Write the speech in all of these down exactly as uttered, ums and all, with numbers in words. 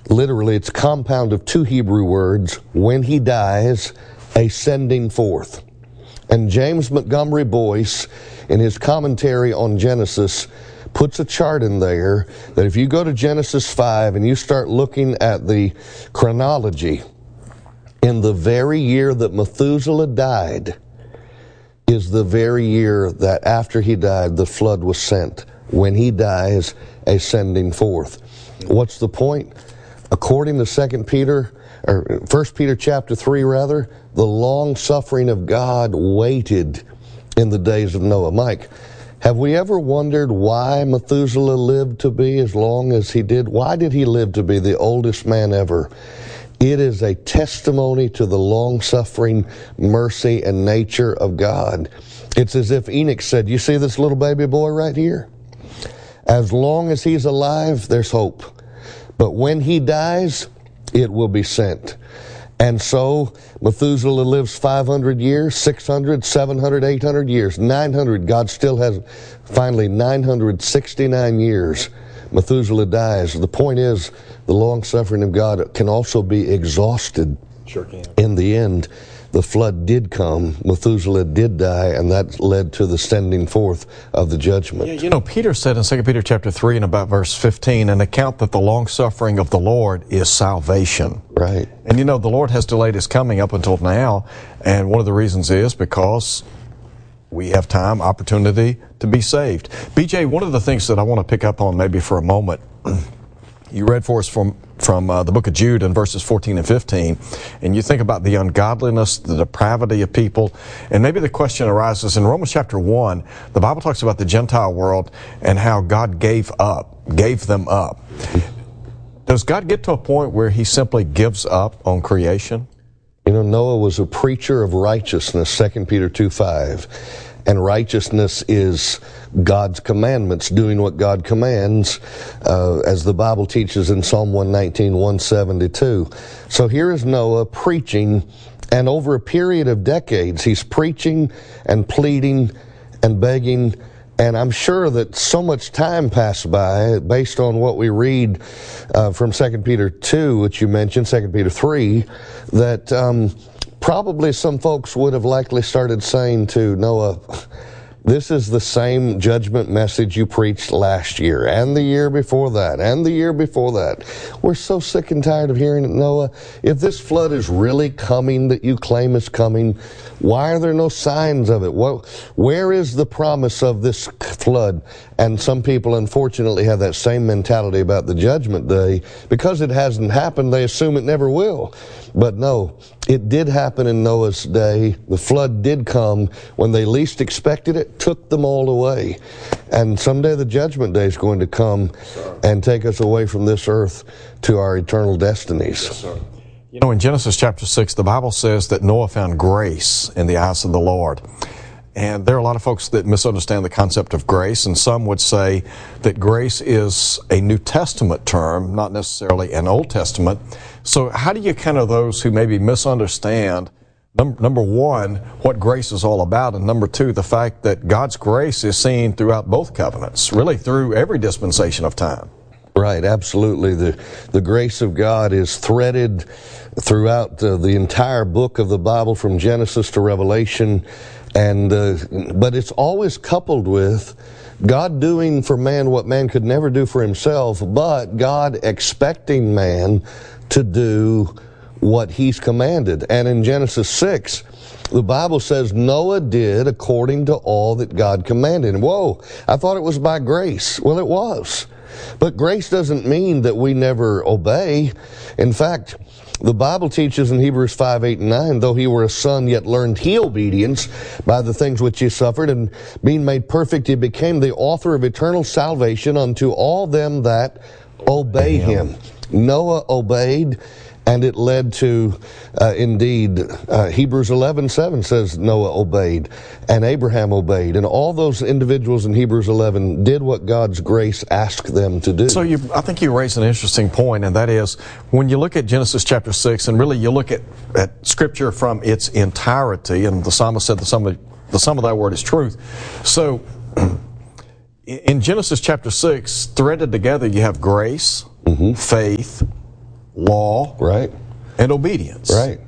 literally it's a compound of two Hebrew words, when he dies, a sending forth. And James Montgomery Boyce, in his commentary on Genesis, puts a chart in there that if you go to Genesis five and you start looking at the chronology, in the very year that Methuselah died is the very year that after he died the flood was sent. When he dies, a sending forth. What's the point? According to Second Peter, or First Peter chapter three rather, the long suffering of God waited in the days of Noah. Mike, have we ever wondered why Methuselah lived to be as long as he did? Why did he live to be the oldest man ever? It is a testimony to the long-suffering mercy and nature of God. It's as if Enoch said, you see this little baby boy right here? As long as he's alive, there's hope. But when he dies, it will be sent. And so Methuselah lives five hundred years, six hundred, seven hundred, eight hundred years, nine hundred. God still has finally nine hundred sixty-nine years. Methuselah dies. The point is, the long suffering of God can also be exhausted. Sure can. In the end, the flood did come, Methuselah did die, and that led to the sending forth of the judgment. Yeah, you know, Peter said in Second Peter chapter three and about verse fifteen, an account that the long suffering of the Lord is salvation. Right. And you know, the Lord has delayed his coming up until now, and one of the reasons is because we have time, opportunity to be saved. B J, one of the things that I want to pick up on maybe for a moment, you read for us from from uh, the book of Jude in verses fourteen and fifteen, and you think about the ungodliness, the depravity of people, and maybe the question arises in Romans chapter one, the Bible talks about the Gentile world and how God gave up, gave them up. Does God get to a point where he simply gives up on creation? You know, Noah was a preacher of righteousness, Second Peter two five. And righteousness is God's commandments, doing what God commands, uh, as the Bible teaches in Psalm one nineteen, one seventy-two. So here is Noah preaching, and over a period of decades, he's preaching and pleading and begging. And I'm sure that so much time passed by, based on what we read uh, from Second Peter two, which you mentioned, Second Peter three, that um, probably some folks would have likely started saying to Noah, this is the same judgment message you preached last year, and the year before that, and the year before that. We're so sick and tired of hearing it, Noah. If this flood is really coming that you claim is coming, why are there no signs of it? What, where is the promise of this flood? And some people, unfortunately, have that same mentality about the judgment day. Because it hasn't happened, they assume it never will. But no, it did happen in Noah's day. The flood did come when they least expected it, took them all away. And someday the judgment day is going to come and take us away from this earth to our eternal destinies. Yes, sir. You know, in Genesis chapter six, the Bible says that Noah found grace in the eyes of the Lord. And there are a lot of folks that misunderstand the concept of grace, and some would say that grace is a New Testament term, not necessarily an Old Testament. So how do you kind of those who maybe misunderstand, num- number one, what grace is all about, and number two, the fact that God's grace is seen throughout both covenants, really through every dispensation of time? Right, absolutely. The the grace of God is threaded throughout uh, the entire book of the Bible from Genesis to Revelation, and uh, but it's always coupled with God doing for man what man could never do for himself, but God expecting man to do what he's commanded. And in Genesis six, the Bible says Noah did according to all that God commanded. And whoa, I thought it was by grace. Well, it was. But grace doesn't mean that we never obey. In fact, the Bible teaches in Hebrews five, eight, and nine, though he were a son, yet learned he obedience by the things which he suffered, and being made perfect, he became the author of eternal salvation unto all them that obey him. Noah obeyed, and it led to, uh, indeed, uh, Hebrews eleven seven says Noah obeyed, and Abraham obeyed, and all those individuals in Hebrews eleven did what God's grace asked them to do. So you, I think you raise an interesting point, and that is, when you look at Genesis chapter six, and really you look at, at Scripture from its entirety, and the psalmist said the sum of, the sum of that word is truth. So in Genesis chapter six, threaded together, you have grace, mm-hmm. faith, law, right, and obedience. Right.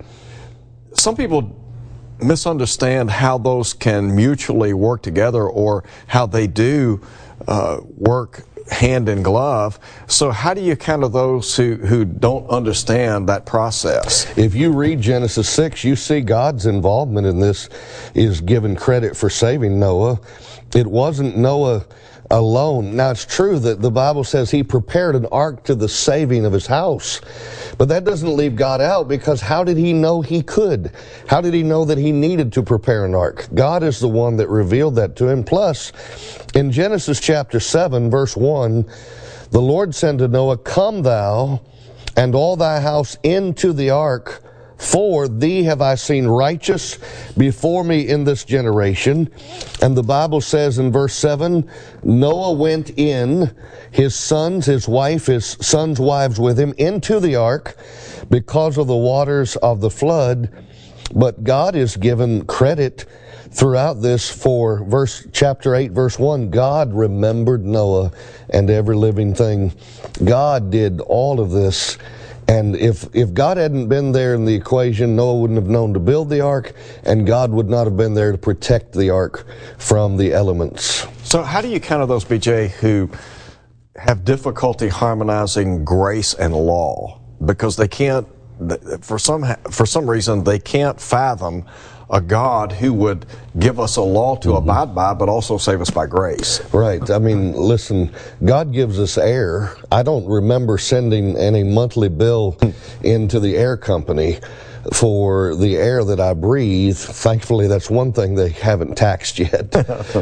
Some people misunderstand how those can mutually work together, or how they do uh, work hand in glove. So how do you counter those who, who don't understand that process? If you read Genesis six, you see God's involvement in this is given credit for saving Noah. It wasn't Noah alone. Now, it's true that the Bible says he prepared an ark to the saving of his house, but that doesn't leave God out, because how did he know he could? How did he know that he needed to prepare an ark? God is the one that revealed that to him. Plus, in Genesis chapter seven, verse one, the Lord said to Noah, "Come thou and all thy house into the ark, for thee have I seen righteous before me in this generation." And the Bible says in verse seven, Noah went in, his sons, his wife, his sons' wives with him, into the ark because of the waters of the flood. But God is given credit throughout this for verse chapter eight, verse one. God remembered Noah and every living thing. God did all of this. And if, if God hadn't been there in the equation, Noah wouldn't have known to build the ark, and God would not have been there to protect the ark from the elements. So how do you counter those, B J, who have difficulty harmonizing grace and law? Because they can't, for some, for some reason, they can't fathom a God who would give us a law to mm-hmm. abide by, but also save us by grace. Right. I mean, listen, God gives us air. I don't remember sending any monthly bill into the air company for the air that I breathe. Thankfully, that's one thing they haven't taxed yet.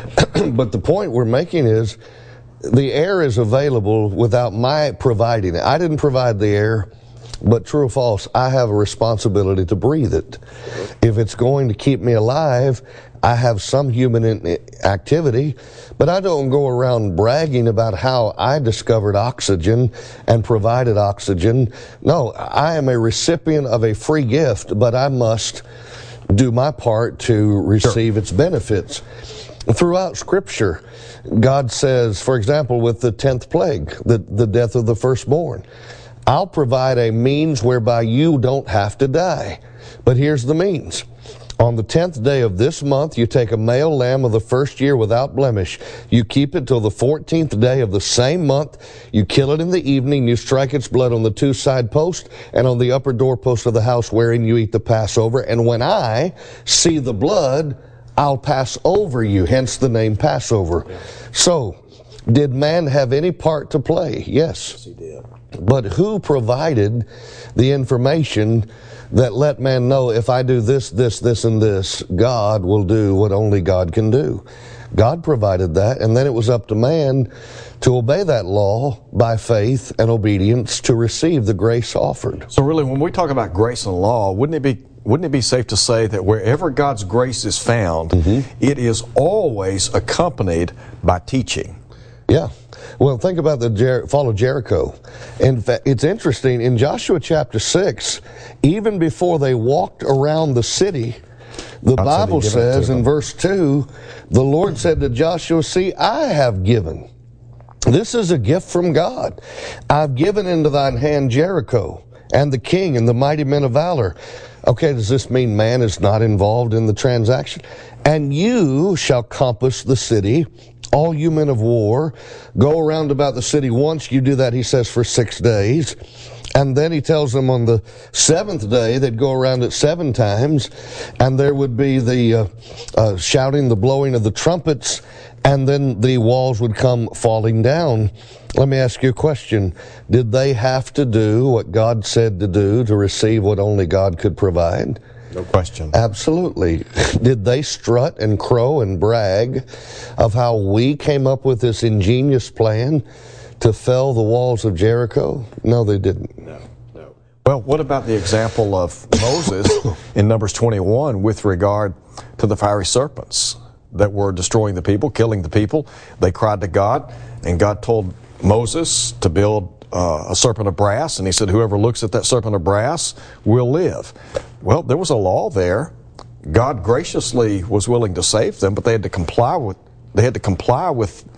But the point we're making is the air is available without my providing it. I didn't provide the air. But true or false, I have a responsibility to breathe it. If it's going to keep me alive, I have some human activity, but I don't go around bragging about how I discovered oxygen and provided oxygen. No, I am a recipient of a free gift, but I must do my part to receive its benefits. Throughout Scripture, God says, for example, with the tenth plague, the, the death of the firstborn, I'll provide a means whereby you don't have to die. But here's the means. On the tenth day of this month, you take a male lamb of the first year without blemish. You keep it till the fourteenth day of the same month. You kill it in the evening. You strike its blood on the two side posts and on the upper doorpost of the house wherein you eat the Passover. And when I see the blood, I'll pass over you, hence the name Passover. So, did man have any part to play? Yes. Yes, he did. But who provided the information that let man know, if I do this, this, this, and this, God will do what only God can do? God provided that, and then it was up to man to obey that law by faith and obedience to receive the grace offered. So really, when we talk about grace and law, wouldn't it be Wouldn't it be safe to say that wherever God's grace is found, mm-hmm. it is always accompanied by teaching? Yeah. Well, think about the Jer- fall of Jericho. In fact, it's interesting, in Joshua chapter six, even before they walked around the city, the God Bible says in verse two, the Lord said to Joshua, "See, I have given." This is a gift from God. "I've given into thine hand Jericho, and the king, and the mighty men of valor." Okay, does this mean man is not involved in the transaction? "And you shall compass the city, all you men of war, go around about the city once." You do that, he says, for six days. And then he tells them on the seventh day they'd go around it seven times, and there would be the uh, uh, shouting, the blowing of the trumpets, and then the walls would come falling down. Let me ask you a question. Did they have to do what God said to do to receive what only God could provide? No question. Absolutely. Did they strut and crow and brag of how we came up with this ingenious plan to fell the walls of Jericho? No, they didn't. No, no. Well, what about the example of Moses in Numbers twenty-one with regard to the fiery serpents that were destroying the people, killing the people? They cried to God, and God told Moses to build uh, a serpent of brass, and he said, whoever looks at that serpent of brass will live. Well, there was a law there. God graciously was willing to save them, but they had to comply with they had to comply with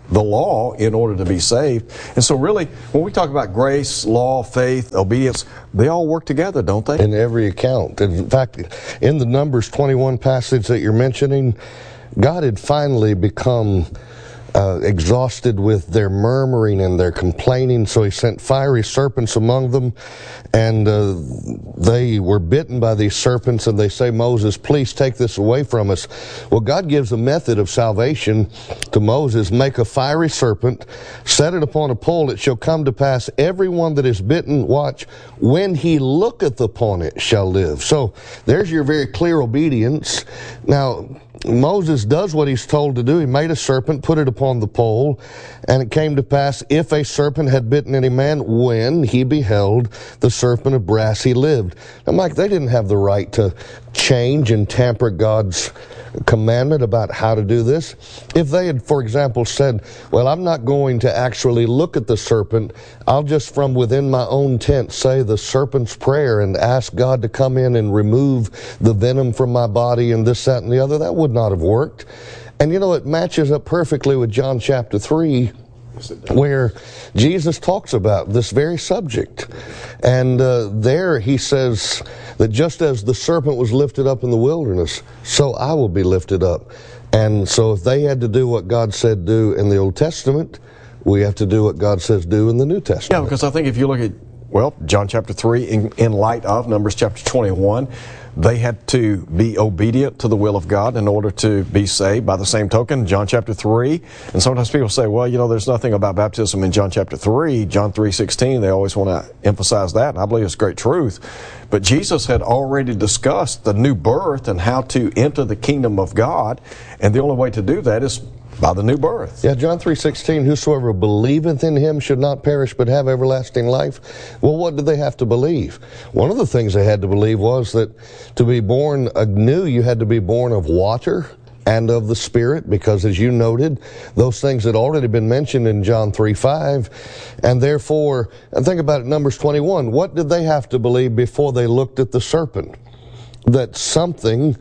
the law in order to be saved. And so really, when we talk about grace, law, faith, obedience, they all work together, don't they? In every account. In fact, in the Numbers twenty-one passage that you're mentioning, God had finally become Uh, exhausted with their murmuring and their complaining, so he sent fiery serpents among them, and uh, they were bitten by these serpents, and they say, Moses, please take this away from us. Well, God gives a method of salvation to Moses. Make a fiery serpent, set it upon a pole, it shall come to pass, every one that is bitten, watch, when he looketh upon it shall live. So there's your very clear obedience. Now, Moses does what he's told to do. He made a serpent, put it upon the pole, and it came to pass, if a serpent had bitten any man, when he beheld the serpent of brass, he lived. Now, Mike, they didn't have the right to change and tamper God's commandment about how to do this. If they had, for example, said, well, I'm not going to actually look at the serpent, I'll just from within my own tent say the serpent's prayer and ask God to come in and remove the venom from my body and this, that, and the other, that would not have worked. And you know, it matches up perfectly with John chapter three, where Jesus talks about this very subject. And uh, there he says that just as the serpent was lifted up in the wilderness, so I will be lifted up. And so if they had to do what God said do in the Old Testament, we have to do what God says do in the New Testament. Yeah, because I think if you look at, well, John chapter three, in, in light of Numbers chapter twenty-one, they had to be obedient to the will of God in order to be saved. By the same token, John chapter three, and sometimes people say, well, you know, there's nothing about baptism in John chapter three, John three sixteen, they always want to emphasize that, and I believe it's great truth. But Jesus had already discussed the new birth and how to enter the kingdom of God, and the only way to do that is by the new birth. Yeah, John three sixteen, whosoever believeth in him should not perish but have everlasting life. Well, what did they have to believe? One of the things they had to believe was that to be born anew, you had to be born of water and of the Spirit, because as you noted, those things had already been mentioned in John three five, and therefore, and think about it, Numbers twenty-one, what did they have to believe before they looked at the serpent? That something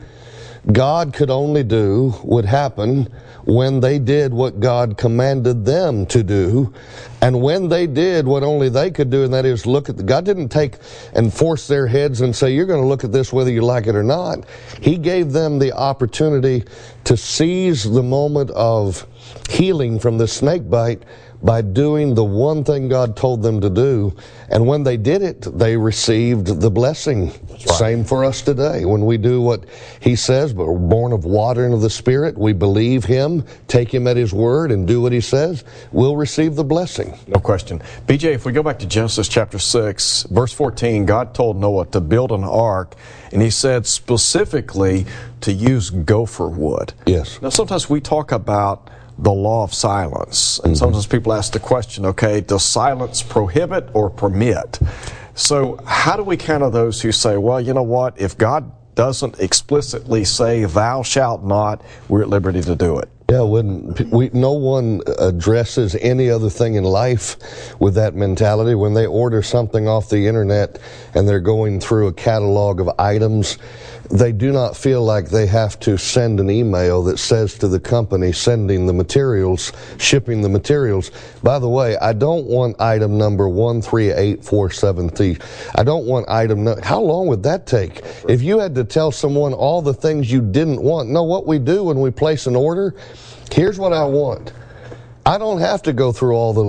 God could only do would happen when they did what God commanded them to do, and when they did what only they could do, and that is look at the, God didn't take and force their heads and say, you're going to look at this whether you like it or not. He gave them the opportunity to seize the moment of healing from the snake bite by doing the one thing God told them to do. And when they did it, they received the blessing. Right. Same for us today. When we do what he says, but we're born of water and of the Spirit, we believe him, take him at his word, and do what he says, we'll receive the blessing. No question. B J, if we go back to Genesis chapter six, verse fourteen, God told Noah to build an ark, and he said specifically to use gopher wood. Yes. Now, sometimes we talk about the law of silence. And mm-hmm. sometimes people ask the question, okay, does silence prohibit or permit? So how do we counter those who say, well, you know what, if God doesn't explicitly say, thou shalt not, we're at liberty to do it? Yeah, when we, no one addresses any other thing in life with that mentality. When they order something off the internet and they're going through a catalog of items, they do not feel like they have to send an email that says to the company sending the materials, shipping the materials, by the way, I don't want item number one three eight four seven three. I don't want item number. How long would that take? If you had to tell someone all the things you didn't want, know what we do when we place an order? Here's what I want. I don't have to go through all the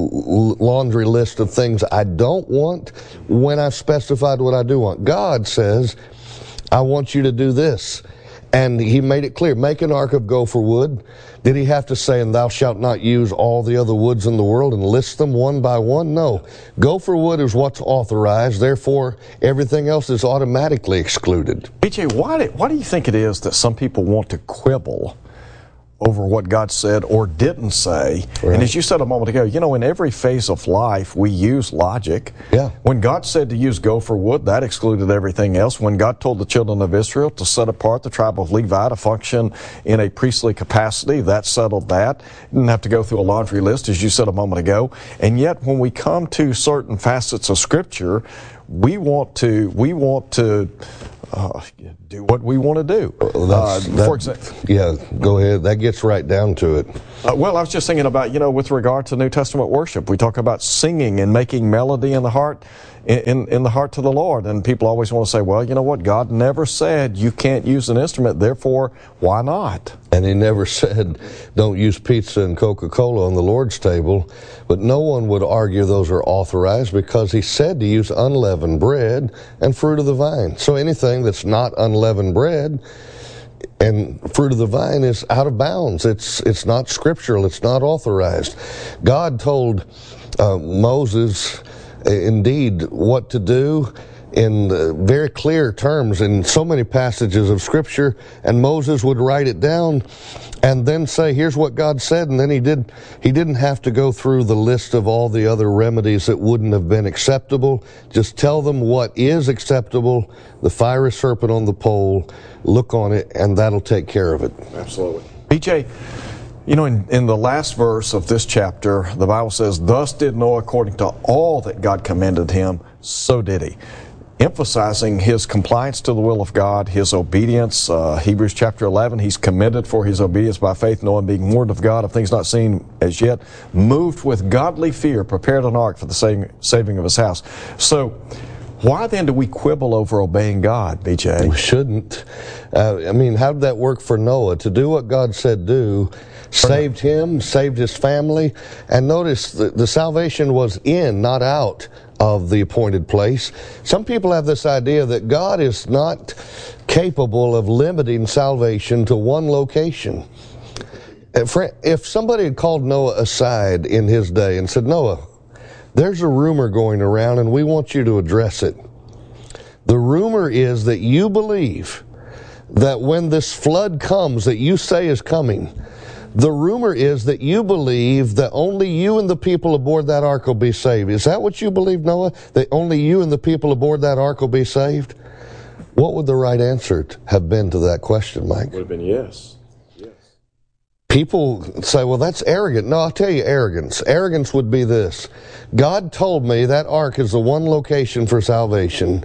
laundry list of things I don't want when I've specified what I do want. God says, I want you to do this. And he made it clear, make an ark of gopher wood. Did he have to say, and thou shalt not use all the other woods in the world and list them one by one? No. Gopher wood is what's authorized, therefore everything else is automatically excluded. B J, why do, why do you think it is that some people want to quibble over what God said or didn't say? Right. And as you said a moment ago, you know, in every phase of life, we use logic. Yeah. When God said to use gopher wood, that excluded everything else. When God told the children of Israel to set apart the tribe of Levi to function in a priestly capacity, that settled that. Didn't have to go through a laundry list, as you said a moment ago. And yet, when we come to certain facets of Scripture, we want to, we want to, Uh, do what we want to do. Uh, that, for example, yeah, go ahead. That gets right down to it. Uh, well, I was just thinking about, you know, with regard to New Testament worship, we talk about singing and making melody in the heart, in, in the heart to the Lord. And people always want to say, well, you know what? God never said you can't use an instrument, therefore, why not? And he never said, don't use pizza and Coca-Cola on the Lord's table. But no one would argue those are authorized because he said to use unleavened bread and fruit of the vine. So anything that's not unleavened bread and fruit of the vine is out of bounds. It's it's not scriptural. It's not authorized. God told uh, Moses, uh, indeed, what to do in uh, very clear terms in so many passages of Scripture, and Moses would write it down and then say, here's what God said, and then he did he didn't have to go through the list of all the other remedies that wouldn't have been acceptable. Just tell them what is acceptable, the fiery serpent on the pole, look on it, and that'll take care of it. Absolutely. B J, you know, in, in the last verse of this chapter, the Bible says, thus did Noah according to all that God commanded him, so did he. Emphasizing his compliance to the will of God, his obedience. Uh, Hebrews chapter eleven, he's commended for his obedience by faith, knowing being warned of God of things not seen as yet, moved with godly fear, prepared an ark for the saving, saving of his house. So, why then do we quibble over obeying God, B J? We shouldn't. Uh, I mean, how did that work for Noah? To do what God said do, saved him, saved his family. And notice the, the salvation was in, not out of the appointed place. Some people have this idea that God is not capable of limiting salvation to one location. If somebody had called Noah aside in his day and said, Noah, there's a rumor going around and we want you to address it. The rumor is that you believe that when this flood comes that you say is coming, the rumor is that you believe that only you and the people aboard that ark will be saved. Is that what you believe, Noah? That only you and the people aboard that ark will be saved? What would the right answer have been to that question, Mike? Would have been yes. Yes. People say, well, that's arrogant. No, I'll tell you arrogance. Arrogance would be this. God told me that ark is the one location for salvation,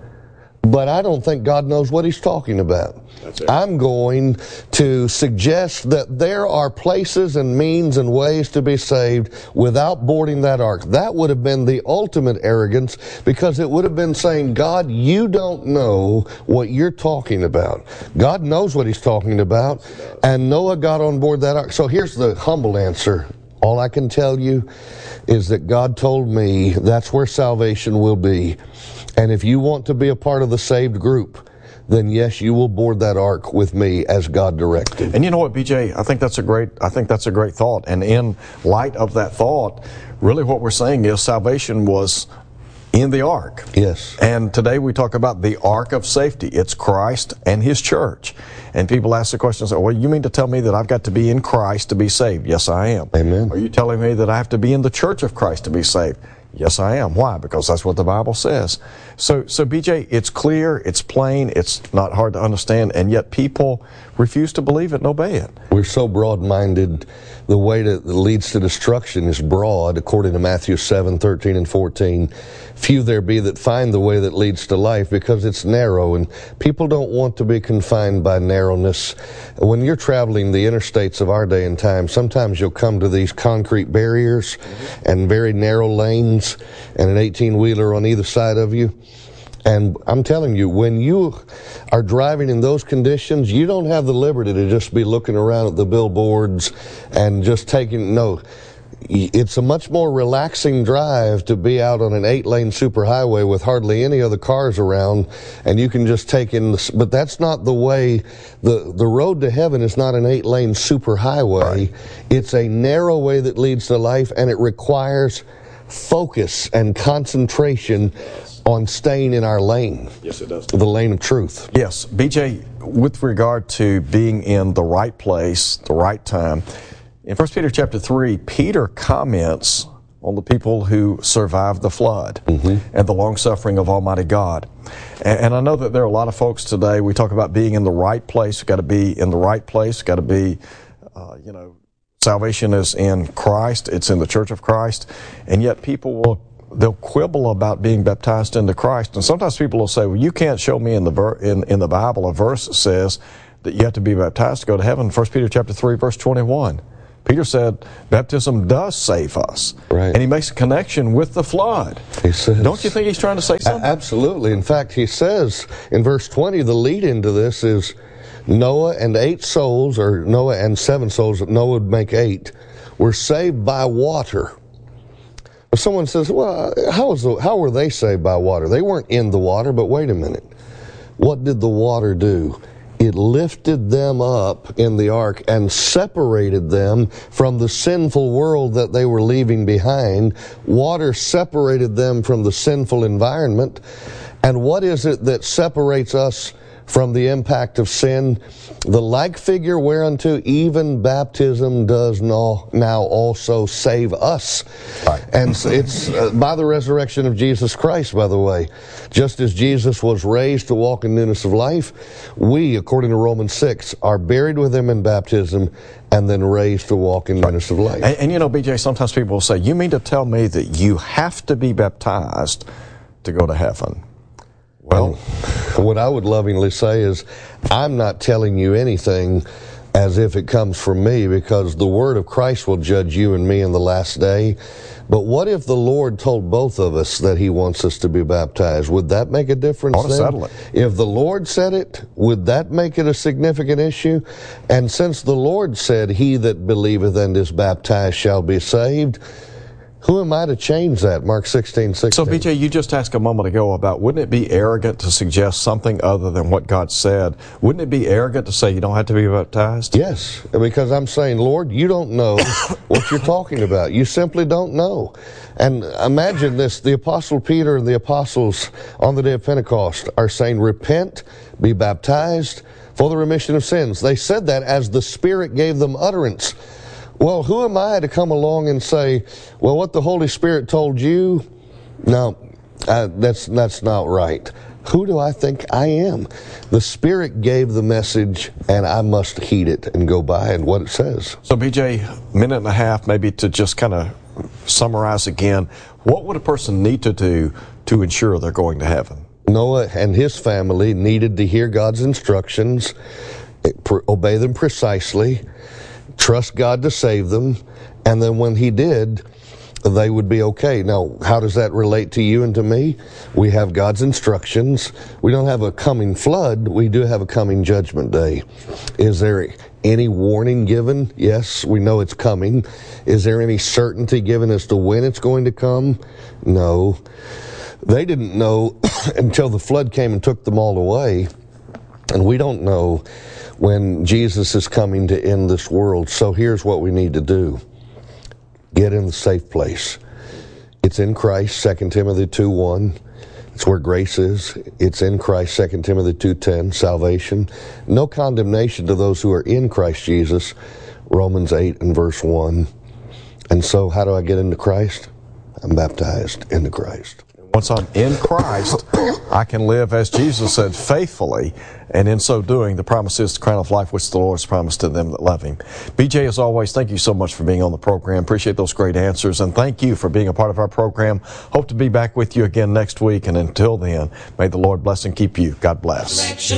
but I don't think God knows what he's talking about. That's it. I'm going to suggest that there are places and means and ways to be saved without boarding that ark. That would have been the ultimate arrogance, because it would have been saying, God, you don't know what you're talking about. God knows what he's talking about, and Noah got on board that ark. So here's the humble answer. All I can tell you is that God told me that's where salvation will be. And if you want to be a part of the saved group, then yes, you will board that ark with me as God directed. And you know what, B J, I think that's a great, I think that's a great thought. And in light of that thought, really what we're saying is salvation was in the ark. Yes. And today we talk about the ark of safety. It's Christ and his church. And people ask the question, say, well, you mean to tell me that I've got to be in Christ to be saved? Yes, I am. Amen. Are you telling me that I have to be in the church of Christ to be saved? Yes, I am. Why? Because that's what the Bible says. So, so B J, it's clear, it's plain, it's not hard to understand, and yet people refuse to believe it and obey it. We're so broad-minded. The way that leads to destruction is broad, according to Matthew seven, thirteen and fourteen. Few there be that find the way that leads to life, because it's narrow, and people don't want to be confined by narrowness. When you're traveling the interstates of our day and time, sometimes you'll come to these concrete barriers and very narrow lanes and an eighteen-wheeler on either side of you. And I'm telling you, when you are driving in those conditions, you don't have the liberty to just be looking around at the billboards and just taking, no. It's a much more relaxing drive to be out on an eight-lane superhighway with hardly any other cars around, and you can just take in the, but that's not the way. The, the road to heaven is not an eight-lane superhighway. Right. It's a narrow way that leads to life, and it requires focus and concentration on staying in our lane. Yes, it does. The lane of truth. Yes. B J, with regard to being in the right place, the right time, in First Peter chapter three, Peter comments on the people who survived the flood mm-hmm. and the long-suffering of Almighty God. And, and I know that there are a lot of folks today, we talk about being in the right place. We've got to be in the right place. We've got to be, uh, you know, salvation is in Christ. It's in the church of Christ. And yet people will, they'll quibble about being baptized into Christ. And sometimes people will say, well, you can't show me in the ver- in, in the Bible a verse that says that you have to be baptized to go to heaven. First Peter chapter three, verse twenty-one. Peter said baptism does save us. Right. And he makes a connection with the flood. He says, don't you think he's trying to say something? Absolutely. In fact, he says in verse twenty, the lead into this is Noah and eight souls, or Noah and seven souls, that Noah would make eight, were saved by water. If someone says, well, how, is the, how were they saved by water? They weren't in the water, but wait a minute. What did the water do? It lifted them up in the ark and separated them from the sinful world that they were leaving behind. Water separated them from the sinful environment. And what is it that separates us from the impact of sin? The like figure whereunto even baptism does now, now also save us. Right. And it's uh, by the resurrection of Jesus Christ, by the way. Just as Jesus was raised to walk in newness of life, we, according to Romans six, are buried with him in baptism and then raised to walk in newness of life. And, and you know, B J, sometimes people will say, you mean to tell me that you have to be baptized to go to heaven? Well, what I would lovingly say is, I'm not telling you anything as if it comes from me, because the word of Christ will judge you and me in the last day. But what if the Lord told both of us that he wants us to be baptized? Would that make a difference? I want to then? settle it. If the Lord said it, would that make it a significant issue? And since the Lord said, he that believeth and is baptized shall be saved, who am I to change that? Mark sixteen sixteen. So, B J, you just asked a moment ago about, wouldn't it be arrogant to suggest something other than what God said? Wouldn't it be arrogant to say you don't have to be baptized? Yes, because I'm saying, Lord, you don't know what you're talking about. You simply don't know. And imagine this, the Apostle Peter and the apostles on the day of Pentecost are saying, repent, be baptized for the remission of sins. They said that as the Spirit gave them utterance. Well, who am I to come along and say, well, what the Holy Spirit told you, no, uh, that's that's not right. Who do I think I am? The Spirit gave the message, and I must heed it and go by and what it says. So, B J, minute and a half maybe to just kind of summarize again, what would a person need to do to ensure they're going to heaven? Noah and his family needed to hear God's instructions, obey them precisely, trust God to save them, and then when he did, they would be okay. Now, how does that relate to you and to me? We have God's instructions. We don't have a coming flood. We do have a coming judgment day. Is there any warning given? Yes, we know it's coming. Is there any certainty given as to when it's going to come? No. They didn't know until the flood came and took them all away. And we don't know when Jesus is coming to end this world. So here's what we need to do. Get in the safe place. It's in Christ, Second Timothy two one. It's where grace is. It's in Christ, Second Timothy two ten, salvation. No condemnation to those who are in Christ Jesus, Romans eight and verse one. And so how do I get into Christ? I'm baptized into Christ. Once I'm in Christ, I can live, as Jesus said, faithfully, and in so doing, the promise is the crown of life which the Lord has promised to them that love him. B J, as always, thank you so much for being on the program. Appreciate those great answers, and thank you for being a part of our program. Hope to be back with you again next week, and until then, may the Lord bless and keep you. God bless.